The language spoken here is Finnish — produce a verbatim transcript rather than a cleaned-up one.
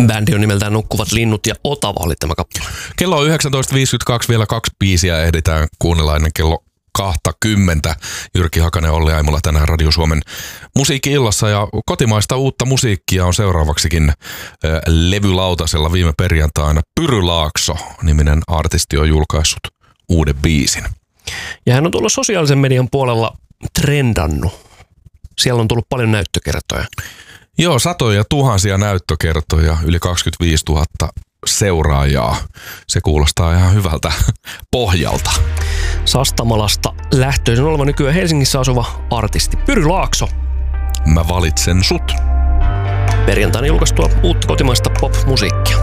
Bändi on nimeltään Nukkuvat linnut ja Otava oli tämä kappale. Kello on yhdeksäntoista viisikymmentäkaksi, vielä kaksi biisiä ehditään kuunnella ennen kello kaksikymmentä. Jyrki Hakanen, Olli Aimola tänään Radio Suomen musiikki-illassa ja kotimaista uutta musiikkia on seuraavaksikin äh, levylautasella viime perjantaina. Pyry Laakso-niminen artisti on julkaissut uuden biisin. Ja hän on tuolla sosiaalisen median puolella trendannut. Siellä on tullut paljon näyttökertoja. Joo, satoja tuhansia näyttökertoja, yli kaksikymmentäviisituhatta seuraajaa. Se kuulostaa ihan hyvältä pohjalta. Sastamalasta lähtöisin oleva nykyään Helsingissä asuva artisti Pyry Laakso. Mä valitsen sut. Perjantaina julkaistua uutta kotimaista pop-musiikkia.